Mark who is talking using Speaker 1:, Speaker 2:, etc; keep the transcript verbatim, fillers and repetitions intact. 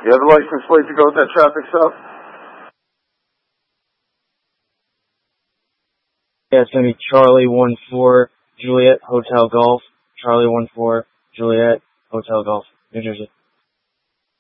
Speaker 1: You have a license plate to go with that traffic stop?
Speaker 2: Yeah, it's gonna be Charlie one four Juliet Hotel Golf. Charlie one four Juliet Hotel Golf, New Jersey.